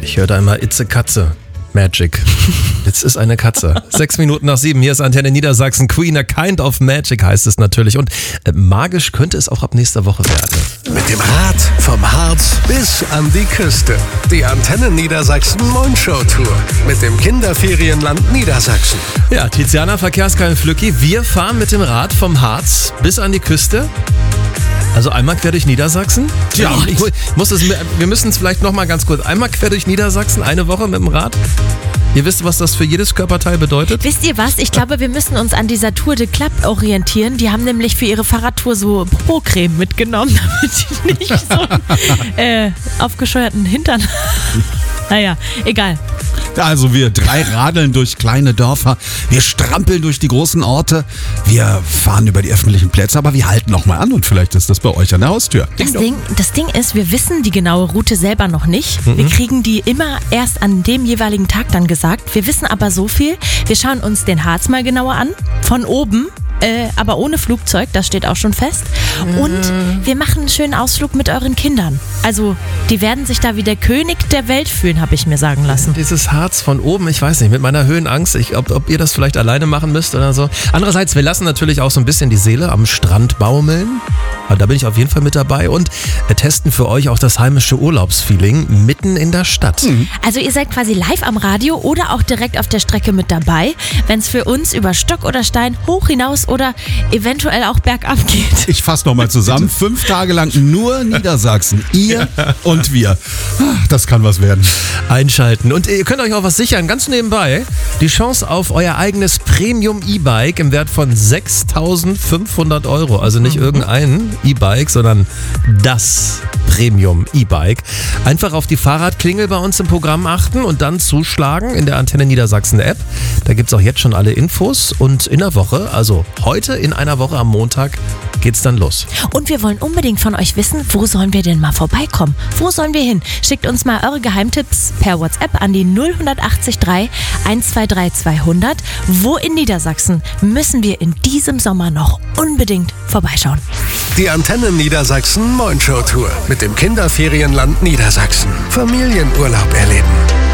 Ich höre da immer It's a Katze. Magic. Jetzt ist eine Katze. 6:07, hier ist Antenne Niedersachsen. Queen, a kind of magic heißt es natürlich. Und magisch könnte es auch ab nächster Woche werden. Mit dem Rad vom Harz bis an die Küste. Die Antenne Niedersachsen Moin-Show Tour mit dem Kinderferienland Niedersachsen. Ja, Tiziana Verkehrskeil Flücki, wir fahren mit dem Rad vom Harz bis an die Küste. Also einmal quer durch Niedersachsen? Ja. Wir müssen es vielleicht nochmal ganz kurz. Einmal quer durch Niedersachsen, eine Woche mit dem Rad? Ihr wisst, was das für jedes Körperteil bedeutet? Wisst ihr was? Ich glaube, wir müssen uns an dieser Tour de Club orientieren. Die haben nämlich für ihre Fahrradtour so Popo-Creme mitgenommen, damit die nicht so aufgescheuerten Hintern. Naja, egal. Also wir 3 radeln durch kleine Dörfer, wir strampeln durch die großen Orte, wir fahren über die öffentlichen Plätze, aber wir halten noch mal an und vielleicht ist das bei euch an der Haustür. Das Ding ist, wir wissen die genaue Route selber noch nicht. Wir kriegen die immer erst an dem jeweiligen Tag dann gesagt. Wir wissen aber so viel, wir schauen uns den Harz mal genauer an, von oben. Aber ohne Flugzeug, das steht auch schon fest. Und wir machen einen schönen Ausflug mit euren Kindern. Also, die werden sich da wie der König der Welt fühlen, habe ich mir sagen lassen. Dieses Harz von oben, ich weiß nicht, mit meiner Höhenangst, ob ihr das vielleicht alleine machen müsst oder so. Andererseits, wir lassen natürlich auch so ein bisschen die Seele am Strand baumeln. Da bin ich auf jeden Fall mit dabei und testen für euch auch das heimische Urlaubsfeeling mitten in der Stadt. Also ihr seid quasi live am Radio oder auch direkt auf der Strecke mit dabei, wenn es für uns über Stock oder Stein hoch hinaus oder eventuell auch bergab geht. Ich fasse nochmal zusammen, 5 Tage lang nur Niedersachsen, ihr und wir. Das kann was werden. Einschalten und ihr könnt euch auch was sichern, ganz nebenbei. Die Chance auf euer eigenes Premium-E-Bike im Wert von 6.500 €. Also nicht irgendein E-Bike, sondern das Premium-E-Bike. Einfach auf die Fahrradklingel bei uns im Programm achten und dann zuschlagen in der Antenne Niedersachsen App. Da gibt es auch jetzt schon alle Infos und in der Woche, also heute in einer Woche am Montag, geht's dann los. Und wir wollen unbedingt von euch wissen, wo sollen wir denn mal vorbeikommen? Wo sollen wir hin? Schickt uns mal eure Geheimtipps per WhatsApp an die 0183 123 200. Wo in Niedersachsen müssen wir in diesem Sommer noch unbedingt vorbeischauen? Die Antenne Niedersachsen Moin-Show Tour mit dem Kinderferienland Niedersachsen. Familienurlaub erleben.